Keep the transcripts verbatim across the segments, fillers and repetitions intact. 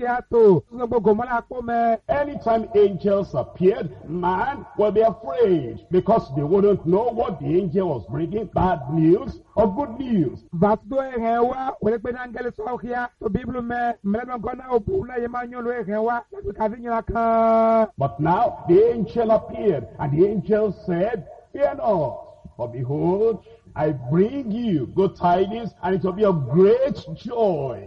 Anytime angels appeared, man will be afraid because they wouldn't know what the angel was bringing, bad news or good news. But now the angel appeared, and the angel said, "Fear not, for behold, I bring you good tidings, and it will be of great joy."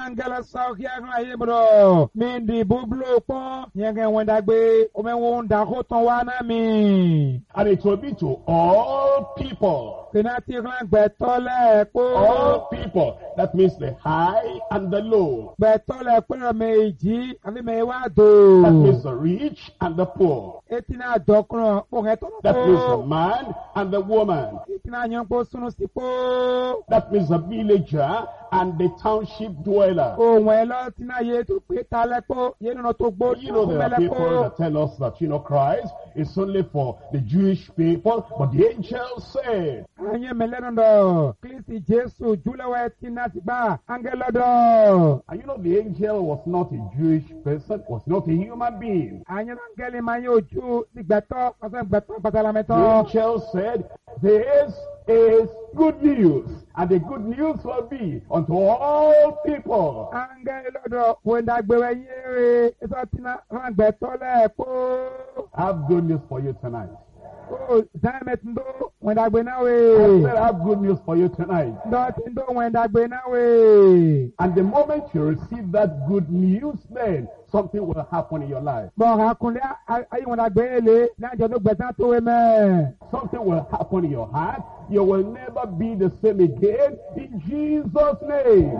And it will be to all people. All people. That means the high and the low. That means the rich and the poor. That means the man and the woman. That means the villager and the township dweller. You know, there are people that tell us that, you know, Christ is only for the Jewish people, but the angel said. And you know, the angel was not a Jewish person, was not a human being. The angel said, "This is good news, and the good news will be unto all people." I have good news for you tonight. I said I have good news for you tonight. And the moment you receive that good news, then something will happen in your life. Something will happen in your heart. You will never be the same again in Jesus' name.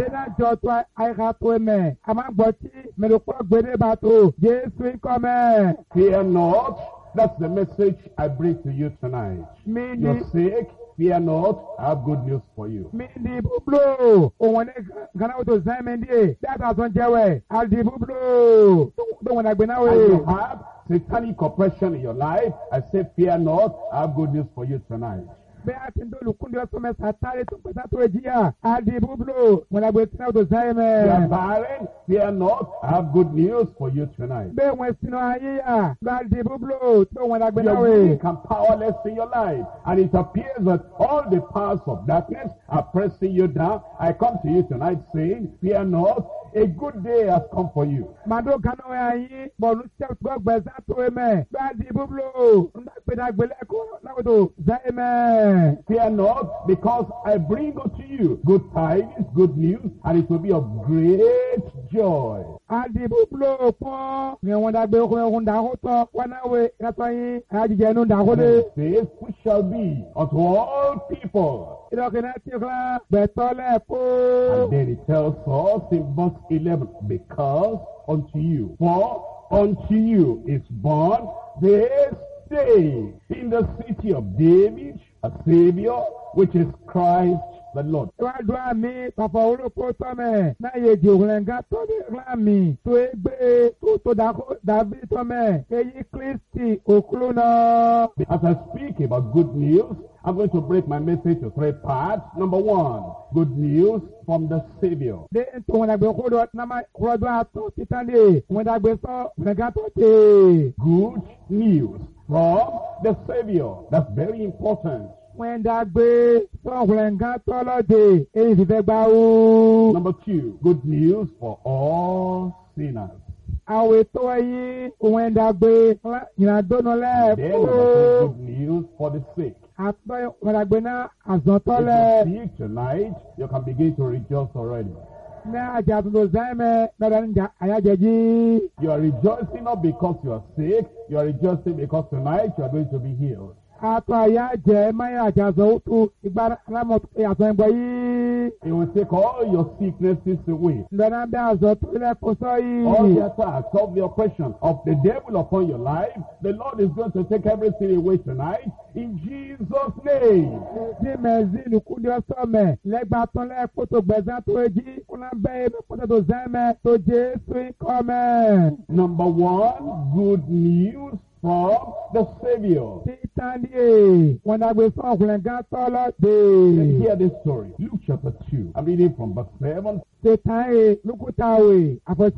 Fear not. That's the message I bring to you tonight. You're sick. Fear not, I have good news for you. And you have satanic oppression in your life. I say, fear not, I have good news for you tonight. You are barren, fear not, I have good news for you tonight. You are weak and powerless in your life, and it appears that all the powers of darkness are pressing you down. I come to you tonight saying, fear not, a good day has come for you. Fear not, because I bring unto you good tidings, good news, and it will be of great joy. It says, "We shall be unto all people." And then it tells us in verse eleven, "Because unto you, for unto you is born this day in the city of David a Savior, which is Christ the Lord." As I speak about good news, I'm going to break my message to three parts. Number one, good news from the Savior. Good news from the Savior. That's very important. Number two, good news for all sinners. And then good news for the sick. If you're sick tonight, you can begin to rejoice already. You are rejoicing not because you are sick, you are rejoicing because tonight you are going to be healed. He will take all your sicknesses away. All the attacks of the oppression of the devil upon your life, the Lord is going to take everything away tonight in Jesus' name. Number one, good news from the Savior. Hear this story. Luke chapter two. I'm reading from verse seven.